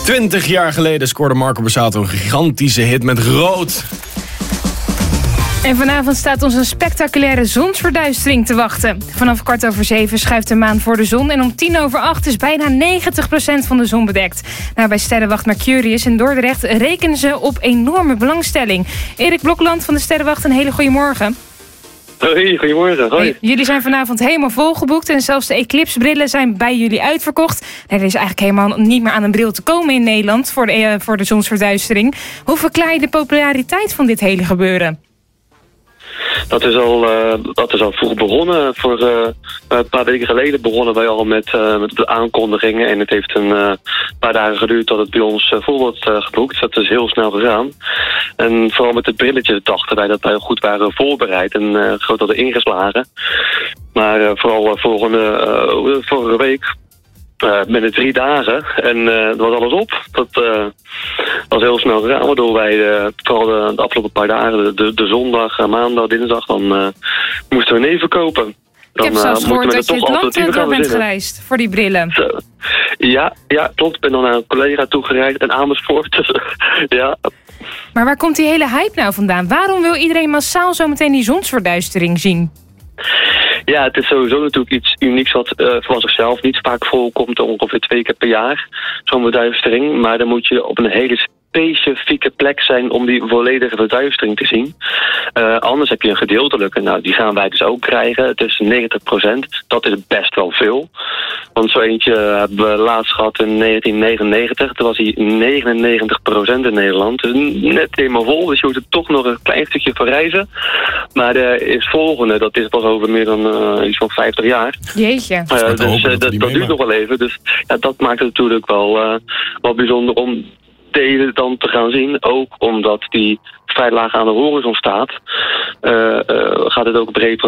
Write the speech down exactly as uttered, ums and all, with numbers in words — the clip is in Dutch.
Twintig jaar geleden scoorde Marco Borsato een gigantische hit met Rood. En vanavond staat ons een spectaculaire zonsverduistering te wachten. Vanaf kwart over zeven schuift de maan voor de zon... en om tien over acht is bijna negentig procent van de zon bedekt. Nou, bij Sterrenwacht Mercurius in Dordrecht rekenen ze op enorme belangstelling. Erik Blokland van de Sterrenwacht, een hele goede morgen. Hoi, goedemorgen. Hoi. Hey, jullie zijn vanavond helemaal volgeboekt... en zelfs de eclipsebrillen zijn bij jullie uitverkocht. Er is eigenlijk helemaal niet meer aan een bril te komen in Nederland... voor de, uh, voor de zonsverduistering. Hoe verklaar je de populariteit van dit hele gebeuren? Dat is al, uh, dat is al vroeg begonnen. Voor uh, een paar weken geleden begonnen wij al met, uh, met de aankondigingen. En het heeft een uh, paar dagen geduurd tot het bij ons uh, vol wordt uh, geboekt. Dat is heel snel gegaan. En vooral met de brilletjes dachten wij dat wij goed waren voorbereid en uh, groot hadden ingeslagen. Maar uh, vooral uh, volgende, uh, vorige week... Uh, binnen drie dagen. En uh, dat was alles op. Dat uh, was heel snel gegaan. Waardoor wij uh, vooral de, de afgelopen paar dagen, de, de, de zondag, uh, maandag, dinsdag, dan uh, moesten we neven kopen. Dan, Ik heb zelfs uh, gehoord dat je het land door bent gereisd voor die brillen. Zo. Ja, ja, klopt. Ik ben dan naar een collega toegereisd en Amersfoort. Dus, ja. Maar waar komt die hele hype nou vandaan? Waarom wil iedereen massaal zo meteen die zonsverduistering zien? Ja, het is sowieso natuurlijk iets unieks wat uh, van zichzelf niet vaak voorkomt, ongeveer twee keer per jaar, zo'n verduistering. Maar dan moet je op een hele specifieke plek zijn om die volledige verduistering te zien. Uh, anders heb je een gedeeltelijke, nou die gaan wij dus ook krijgen. Het is negentig procent, dat is best wel veel. Want zo eentje hebben we laatst gehad in negentien negenennegentig, toen was hij negenennegentig procent in Nederland. Dus net helemaal vol, dus je moet er toch nog een klein stukje voor reizen. Maar de is volgende, dat is pas over meer dan uh, iets van vijftig jaar. Jeetje. Uh, dus uh, dat, dat duurt nog wel even. Dus ja, dat maakt het natuurlijk wel, uh, wel bijzonder om deze dan te gaan zien. Ook omdat die vrij laag aan de horizon staat, uh, uh, gaat het ook breed